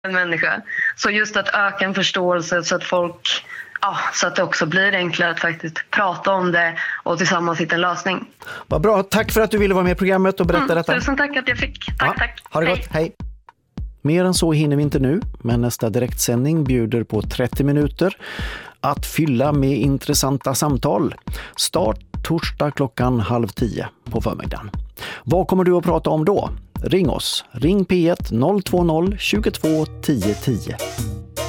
en människa. Så just att öka en förståelse så att folk, så att det också blir enklare att faktiskt prata om det och tillsammans hitta en lösning. Vad bra, tack för att du ville vara med i programmet och berätta detta. Tusen tack att jag fick. Tack. Ha det gott, hej. Mer än så hinner vi inte nu, men nästa direktsändning bjuder på 30 minuter att fylla med intressanta samtal. Start torsdag 9:30 på förmiddagen. Vad kommer du att prata om då? Ring oss. Ring P1 020 22 10 10.